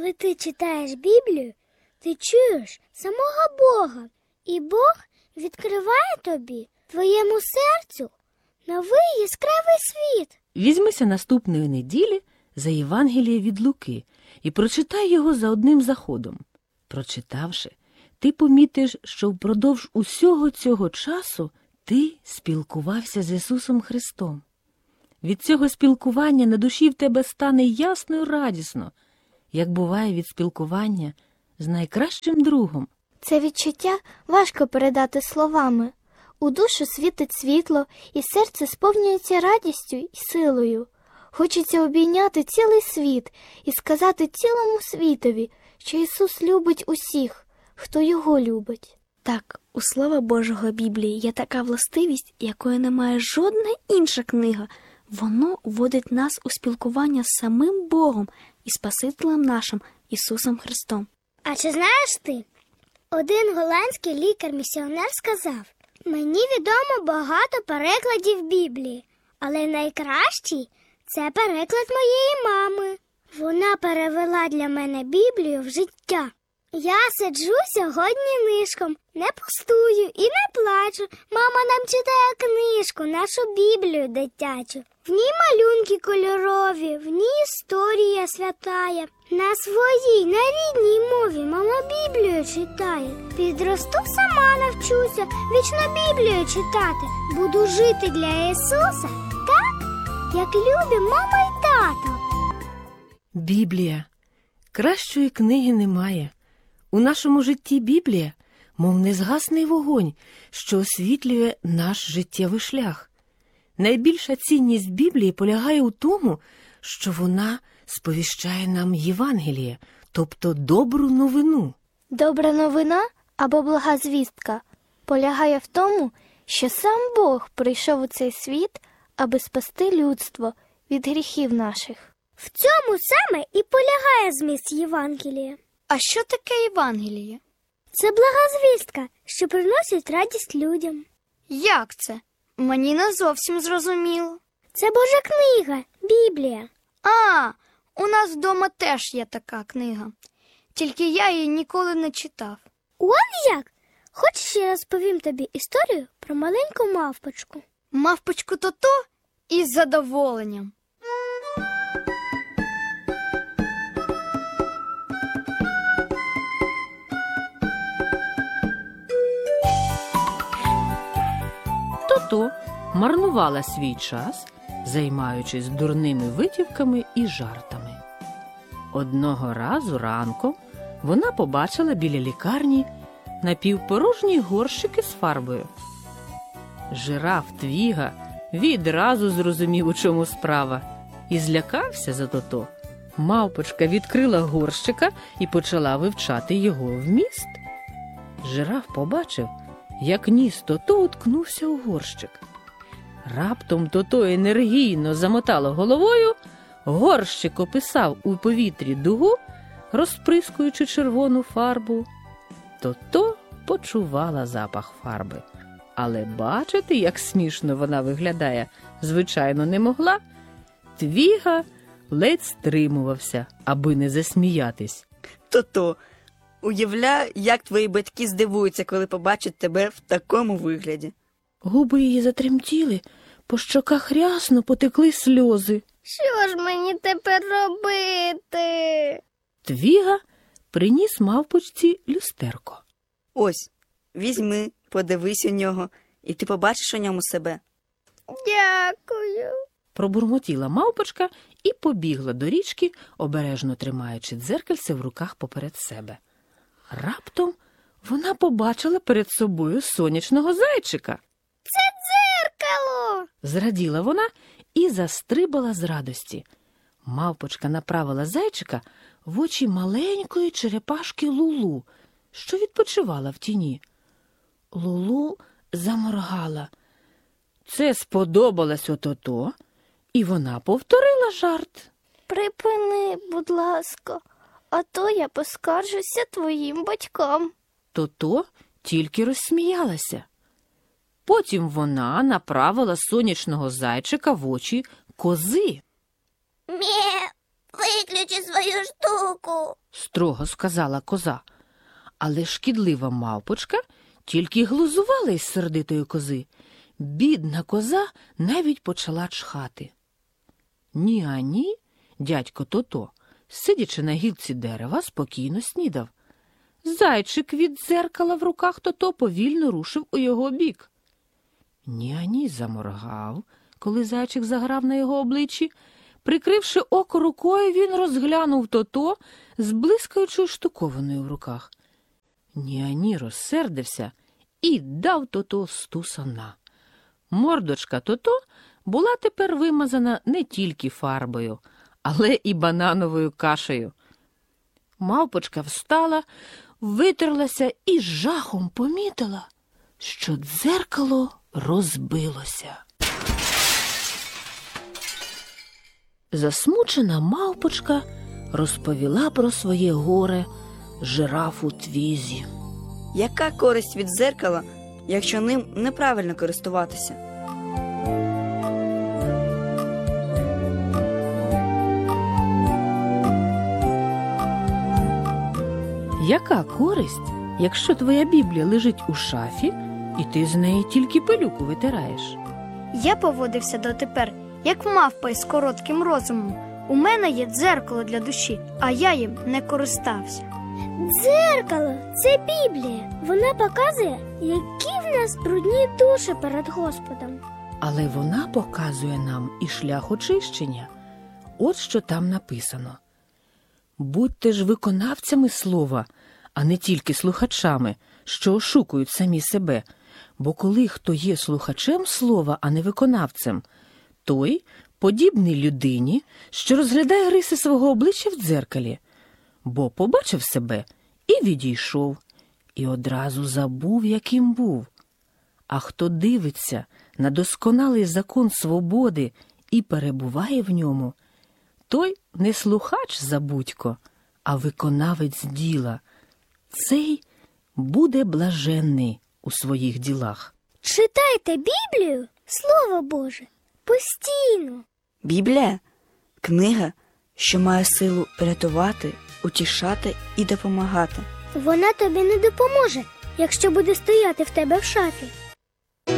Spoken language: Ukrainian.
Коли ти читаєш Біблію, ти чуєш самого Бога, і Бог відкриває тобі, твоєму серцю, новий яскравий світ. Візьмися наступної неділі за Євангеліє від Луки і прочитай його за одним заходом. Прочитавши, ти помітиш, що впродовж усього цього часу ти спілкувався з Ісусом Христом. Від цього спілкування на душі в тебе стане ясно і радісно, як буває від спілкування з найкращим другом. Це відчуття важко передати словами. У душу світить світло, і серце сповнюється радістю і силою. Хочеться обійняти цілий світ і сказати цілому світові, що Ісус любить усіх, хто Його любить. Так, у Слова Божого Біблії є така властивість, якої не має жодна інша книга. Воно вводить нас у спілкування з самим Богом і Спасителем нашим Ісусом Христом. А чи знаєш ти? Один голландський лікар-місіонер сказав: «Мені відомо багато перекладів Біблії, але найкращий – це переклад моєї мами. Вона перевела для мене Біблію в життя. Я сиджу сьогодні нишком, не пустую і не плачу. Мама нам читає книжку, нашу Біблію дитячу. В ній малюнки кольорові, в ній історія святая. На своїй, на рідній мові мама Біблію читає. Підросту, сама навчуся вічно Біблію читати. Буду жити для Ісуса так, як любить мама й тато». Біблія. Кращої книги немає. У нашому житті Біблія, мов незгасний вогонь, що освітлює наш життєвий шлях. Найбільша цінність Біблії полягає у тому, що вона сповіщає нам Євангеліє, тобто добру новину. Добра новина або блага звістка полягає в тому, що сам Бог прийшов у цей світ, аби спасти людство від гріхів наших. В цьому саме і полягає зміст Євангелія. А що таке Євангеліє? Це блага звістка, що приносить радість людям. Як це? Мені не зовсім зрозуміло. Це Божа книга, Біблія. А, у нас вдома теж є така книга. Тільки я її ніколи не читав. Он як? Хочеш, я розповім тобі історію про маленьку мавпочку? Мавпочку то-то із задоволенням. То марнувала свій час, займаючись дурними витівками і жартами. Одного разу ранком вона побачила біля лікарні напівпорожні горщики з фарбою. Жираф Твіга відразу зрозумів, у чому справа, і злякався за то. Мавпочка відкрила горщика і почала вивчати його вміст. Жираф побачив, як ніс то уткнувся у горщик. Раптом то енергійно замотало головою, горщик описав у повітрі дугу, розприскуючи червону фарбу. То почувала запах фарби. Але бачити, як смішно вона виглядає, звичайно, не могла. Твіга ледь стримувався, аби не засміятись. То-то, уявляю, як твої батьки здивуються, коли побачать тебе в такому вигляді. Губи її затремтіли, по щоках рясно потекли сльози. Що ж мені тепер робити? Твіга приніс мавпочці люстерко. Ось, візьми, подивись у нього, і ти побачиш у ньому себе. Дякую. Пробурмотіла мавпочка і побігла до річки, обережно тримаючи дзеркальце в руках поперед себе. Раптом вона побачила перед собою сонячного зайчика. Це дзеркало! Зраділа вона і застрибала з радості. Мавпочка направила зайчика в очі маленької черепашки Лулу, що відпочивала в тіні. Лулу заморгала. Це сподобалось ото, і вона повторила жарт. Припини, будь ласка, а то я поскаржуся твоїм батькам. То тільки розсміялася. Потім вона направила сонячного зайчика в очі кози. Виключи свою штуку. строго сказала коза. Але шкідлива мавпочка тільки глузувала із сердитої кози. Бідна коза навіть почала чхати. Ні, а ні, дядько Тото, сидячи на гілці дерева, спокійно снідав. Зайчик від дзеркала в руках Тото повільно рушив у його бік. Ні, а ні заморгав, коли зайчик заграв на його обличчі. Прикривши око рукою, він розглянув Тото з блискаючою штуковиною в руках. Ні розсердився і дав Тото стусана. Мордочка Тото була тепер вимазана не тільки фарбою, але і банановою кашею. Мавпочка встала, витерлася і з жахом помітила, що дзеркало розбилося. Засмучена мавпочка розповіла про своє горе жирафу Твізі. Яка користь від дзеркала, якщо ним неправильно користуватися? Яка користь, якщо твоя Біблія лежить у шафі, і ти з неї тільки пилюку витираєш? Я поводився дотепер, як мавпа із коротким розумом. У мене є дзеркало для душі, а я їм не користався. Дзеркало – це Біблія. Вона показує, які в нас брудні душі перед Господом. Але вона показує нам і шлях очищення. От що там написано. Будьте ж виконавцями слова, а не тільки слухачами, що ошукують самі себе. Бо коли хто є слухачем слова, а не виконавцем, той подібний людині, що розглядає риси свого обличчя в дзеркалі. Бо побачив себе і відійшов, і одразу забув, яким був. А хто дивиться на досконалий закон свободи і перебуває в ньому, той не слухач забудько, а виконавець діла. Цей буде блаженний у своїх ділах. Читайте Біблію, Слово Боже, постійно. Біблія – книга, що має силу рятувати, утішати і допомагати. Вона тобі не допоможе, якщо буде стояти в тебе в шафі.